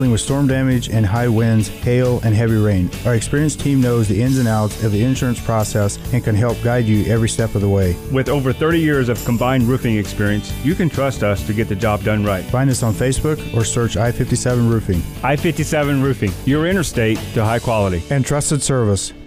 with storm damage and high winds, hail, and heavy rain. Our experienced team knows the ins and outs of the insurance process and can help guide you every step of the way. With over 30 years of combined roofing experience, you can trust us to get the job done right. Find us on Facebook or search I-57 Roofing. I-57 Roofing, your interstate to high quality. And trusted service.